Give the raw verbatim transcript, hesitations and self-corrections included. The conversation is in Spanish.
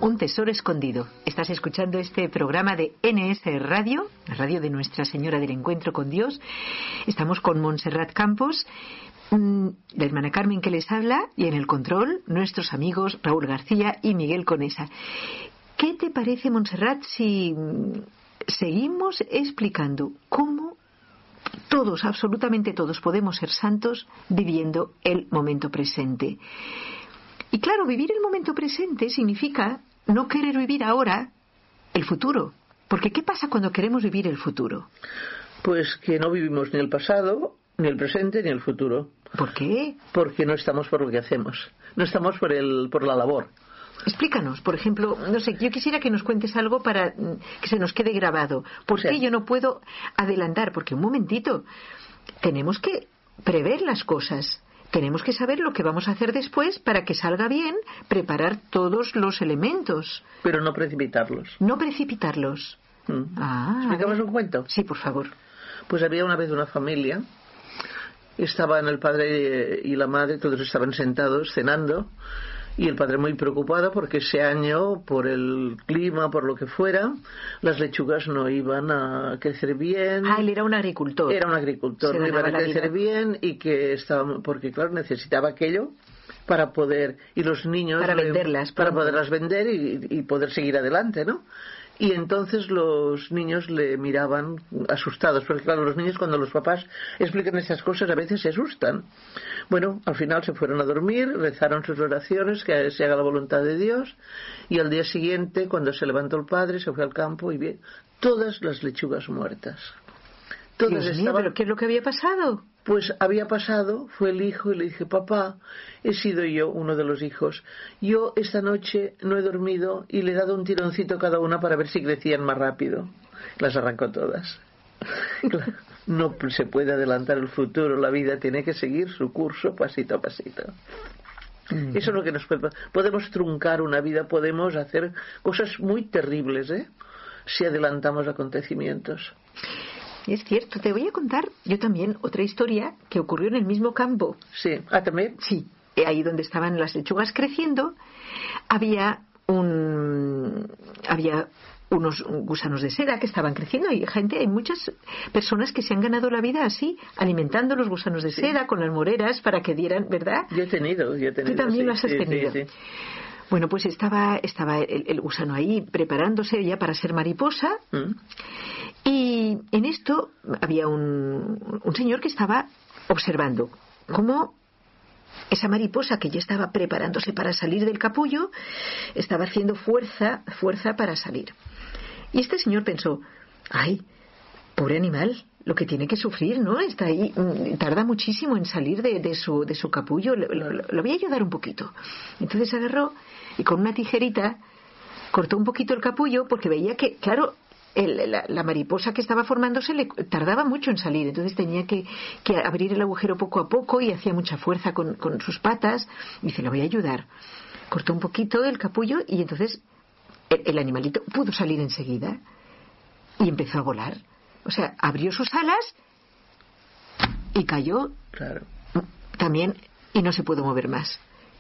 Un tesoro escondido. Estás escuchando este programa de N S Radio, la radio de Nuestra Señora del Encuentro con Dios. Estamos con Montserrat Campos, la hermana Carmen que les habla, y en el control nuestros amigos Raúl García y Miguel Conesa. ¿Qué te parece, Montserrat, si seguimos explicando cómo todos, absolutamente todos, podemos ser santos viviendo el momento presente? Y claro, vivir el momento presente significa no querer vivir ahora el futuro. Porque ¿qué pasa cuando queremos vivir el futuro? Pues que no vivimos ni el pasado, ni el presente, ni el futuro. ¿Por qué? Porque no estamos por lo que hacemos. No estamos por el, por la labor. Explícanos, por ejemplo, no sé, yo quisiera que nos cuentes algo para que se nos quede grabado. ¿Por qué sí. yo no puedo adelantar? Porque un momentito, tenemos que prever las cosas. Tenemos que saber lo que vamos a hacer después para que salga bien, preparar todos los elementos. Pero no precipitarlos. No precipitarlos. Mm. Ah, ¿Explicamos un cuento? Sí, por favor. Pues había una vez una familia, estaban el padre y la madre, todos estaban sentados cenando, y el padre muy preocupado porque ese año, por el clima, por lo que fuera, las lechugas no iban a crecer bien. Ah, él era un agricultor. Era un agricultor, no iban a crecer bien, y que estaba, porque claro, necesitaba aquello para poder, y los niños... Para venderlas. Para poderlas vender y, y poder seguir adelante, ¿no? Y entonces los niños le miraban asustados, porque claro, los niños cuando los papás explican esas cosas a veces se asustan. Bueno, al final se fueron a dormir, rezaron sus oraciones, que se haga la voluntad de Dios, y al día siguiente, cuando se levantó el padre, se fue al campo y vio todas las lechugas muertas. Todas Dios estaban... mío, ¿pero qué es lo que había pasado? Pues había pasado, fue el hijo y le dije, papá, he sido yo uno de los hijos. Yo esta noche no he dormido y le he dado un tironcito a cada una para ver si crecían más rápido. Las arrancó todas. No se puede adelantar el futuro, la vida tiene que seguir su curso pasito a pasito. Mm. Eso es lo que nos puede... Podemos truncar una vida, podemos hacer cosas muy terribles, ¿eh? Si adelantamos acontecimientos. Es cierto, te voy a contar yo también otra historia que ocurrió en el mismo campo. Sí, ¿ah, también? Sí, ahí donde estaban las lechugas creciendo, había un había unos gusanos de seda que estaban creciendo. Hay gente, hay muchas personas que se han ganado la vida así, alimentando los gusanos de sí. seda con las moreras para que dieran, ¿verdad? Yo he tenido, yo he tenido. Tú también sí, lo has sí, tenido. Sí, sí. Bueno, pues estaba estaba el, el gusano ahí preparándose ya para ser mariposa. ¿Mm? Y en esto había un, un señor que estaba observando cómo esa mariposa que ya estaba preparándose para salir del capullo estaba haciendo fuerza, fuerza para salir. Y este señor pensó, ay, pobre animal, lo que tiene que sufrir, ¿no? Está ahí, tarda muchísimo en salir de, de, su, de su capullo, lo, lo, lo voy a ayudar un poquito. Entonces agarró y con una tijerita cortó un poquito el capullo porque veía que, claro, El, la, la mariposa que estaba formándose le tardaba mucho en salir, entonces tenía que, que abrir el agujero poco a poco y hacía mucha fuerza con, con sus patas. Y dice, le voy a ayudar. Cortó un poquito el capullo y entonces el, el animalito pudo salir enseguida y empezó a volar. O sea, abrió sus alas y cayó. Claro. También, y no se pudo mover más.